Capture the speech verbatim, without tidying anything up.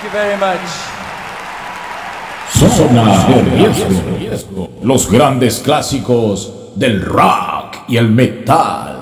you very much. Zona de riesgo. Los grandes clásicos del rock y el metal.